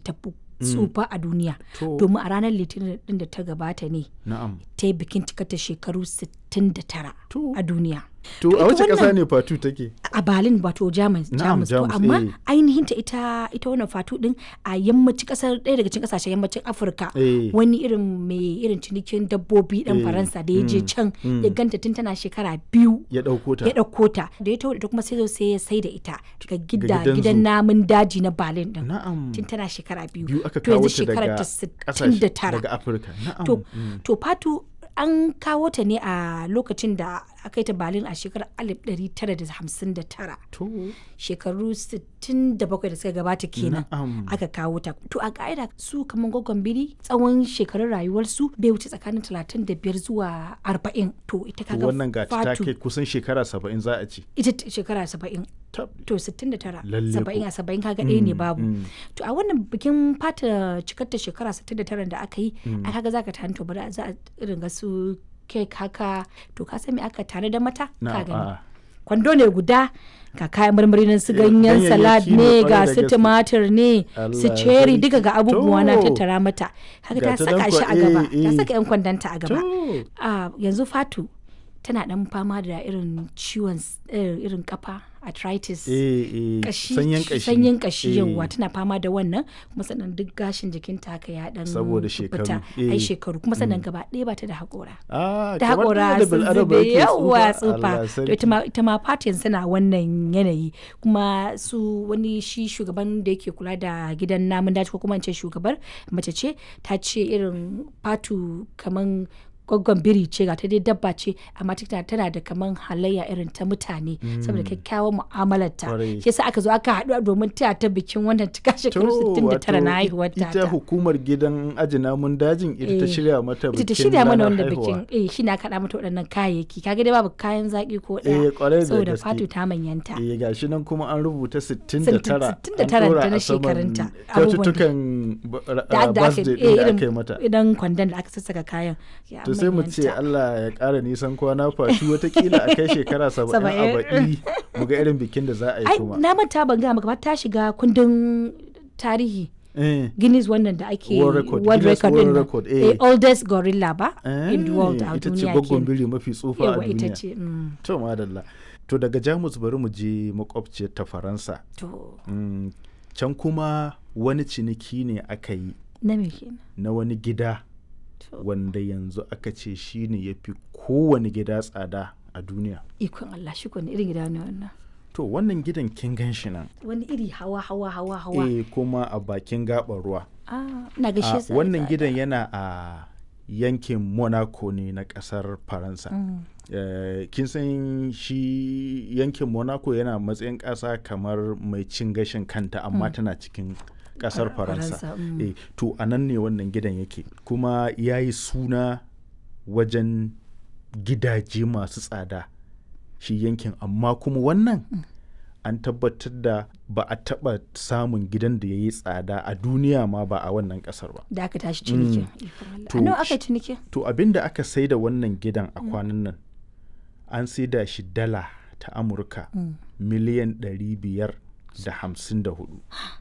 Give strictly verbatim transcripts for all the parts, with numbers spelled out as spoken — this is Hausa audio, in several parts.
tafi tsufa a duniya domin a ranar litinin din da ta gabata ne ta yi bikin cikata shekaru sittin da tara a duniya. To a wace ƙasa ne Fatu take? A Berlin wato Jamus. Jamus to amma ainihin ta ita ita wannan Fatu din a yammacin ƙasar ɗaya daga cikin ƙasashen yammacin Afirka wani irin mai irin cinikin dabbobi ɗan Faransa da ya je can ya ganta tun tana shekara biyu ya ɗauko ta ya ɗauko ta da ya tawo da kuma sai sai ya sai da ita ga gida gidan namun daji na Berlin din tun tana shekara biyu to yanzu shekara ta sittin da tara daga Afirka. To to Fatu an kawo ta ne a lokacin da aka yi ta Berlin a shekarar alif ɗari tara da hamsin da tara. Shekaru sittin da bakwai da suka gabata kenan aka kawo ta. To a ka'ida su kamar gwaggon biri tsawon shekarun rayuwarsu bai wuce tsakanin talatin da biyar zuwa arba'in. To ita kaga wannan ga ta kai kusan shekara saba'in za a ce. Ita shekara saba'in. To sittin da tara saba'in a saba'in kaga ɗaya ne babu. To a wannan bikin fata cikar ta shekara sittin da tara da aka yi a kaga za ka tanto bari za a irin ga su kek haka to ka san me aka tare da mata ka gani kwando ne guda ga kayan marmari nan su ganyen salad ne ga su tumatir ne su cherry duka ga abubuwa na tattara mata haka ta saka shi a gaba ta saka yan kwandanta a gaba yanzu Fatu tana dan fama da irin ciwon irin kafa arthritis kashi sanyin kashi yawa tana fama da wannan kuma sannan duk gashin jikinta haka ya dan saboda shekaru ai shekaru kuma sannan gaba ɗaya ba ta da haƙora da haƙora sun zube yawa tsufa to ita ma Fatu yanzu na wannan yanayi kuma su wani shi shugaban da yake kula da gidan namun daji ko kuma in ce shugabar mace ce ta ce irin Fatu kaman gwaggon biri ce ga ta dai dabba ce amma tana da kaman halayya irin ta mutane saboda kyakkyawan mu'amalar ta shi yasa aka zo aka haɗu domin taya ta bikin wannan cika shekaru sittin da tara na haihuwar ta. Ita hukumar gidan aji namun dajin ita ta shirya mata bikin ita ta shirya mana wanda bikin eh shi na kaɗa mata waɗannan kayayyaki kaga dai babu kayan zaki ko ɗaya saboda Fatu ta manyanta. Eh gashi nan kuma an rubuta sittin da tara sittin da tara ta na shekarunta kyaututtukan birthday da aka yi mata idan kwandon da aka sassaka kayan. Sai mu ce Allah ya ƙara nisan kwana Fatu watakila a kai shekara saba'in a baɗi mu ga irin bikin da za a yi kuma. Na manta ban ga maka ta shiga kundin tarihi. Guinness wannan da ake World Record, World Record World din Record, eh. oldest gorilla ba in the world a duniya ita ce gwaggon biri mafi tsufa a duniya. ita ce. To madalla. To daga Jamus bari mu je makwabciyar ta Faransa. To. Can kuma wani ciniki ne aka yi. Na me kenan? Na wani gida. Wanda yanzu aka ce shi ne ya fi kowane gida tsada a duniya. Ikon Allah shi kone irin gida ne wannan. To wannan gidan kin gan shi nan. Wani iri hawa hawa hawa hawa. Eh kuma a bakin gaɓar ruwa. Ah, na ga shi wannan gidan yana a yankin Monaco ne na ƙasar Faransa. Mm. Uh, kin san shi yankin Monaco yana matsayin ƙasa kamar mai cin gashin kanta amma mm. tana cikin kasar Faransa. Mm. E, to a nan ne wannan gidan yake kuma ya yi suna wajen gidaje masu tsada shi yankin amma kuma wannan mm. an tabbatar da ba a taba samun gidan da ya yi tsada a duniya ma ba a wannan kasar ba. Da aka tashi ciniki. Mm. To, aka ciniki? To abinda aka sai da wannan gidan a kwanan nan an sai da shi dala ta Amurka mm. miliyan ɗari biyar da hamsin da hudu.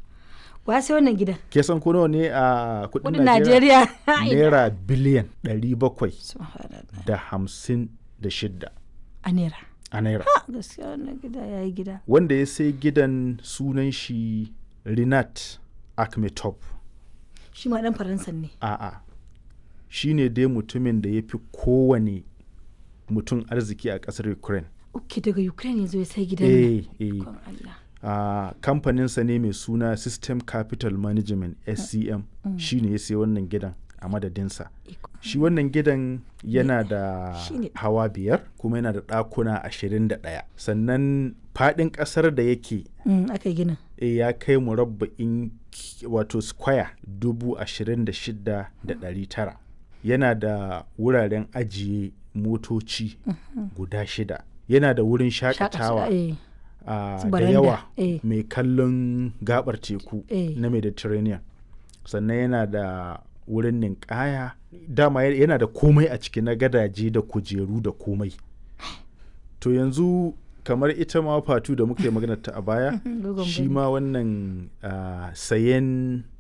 Wa sai wannan gidan? Ke san ko nawa ne a kudin Najeriya? Naira biliyan ɗari bakwai da hamsin da shidda. A naira? A naira. Ha, gaskiya wannan gida ya yi gida. Wanda ya sai gidan sunan shi Rinat Akhmetov. Shi ma ɗan Faransa ne? A'a. Shi ne dai mutumin da ya fi kowane mutum arziki a ƙasar Ukraine. Ok, daga Ukraine yanzu ya sai gidan nan. Eh, eh. Allah. Uh, kamfaninsa ne mai suna System Capital Management S C M mm. shi ne ya sai wannan gidan a madadinsa. Shi wannan gidan yana da hawa biyar kuma yana da ɗakuna ashirin da ɗaya sannan faɗin ƙasar da yake mm, aka gina e, ya kai murabba'in wato square dubu ashirin da shida da ɗari tara yana da wuraren ajiye motoci mm-hmm. guda shida yana da wurin shakatawa Uh, da yawa eh. mai kallon gabar teku eh. na Mediterranean sannan yana da wurin ninkaya dama yana da komai a ciki na gadaje da kujeru da komai to yanzu kamar ita ma Fatu da muka yi magana ta a baya shi ma wannan uh, sayen